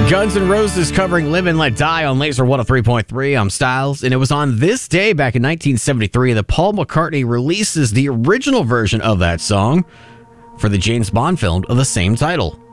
Guns N' Roses covering Live and Let Die on Laser 103.3. I'm Styles, and it was on this day back in 1973 that Paul McCartney releases the original version of that song for the James Bond film of the same title.